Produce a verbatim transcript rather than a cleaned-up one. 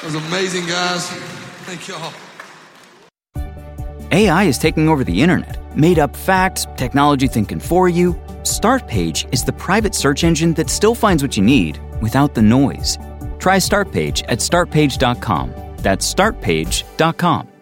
That was amazing, guys. Thank y'all. A I is taking over the internet. Made up facts, technology thinking for you. Startpage is the private search engine that still finds what you need without the noise. Try Startpage at start page dot com. That's start page dot com.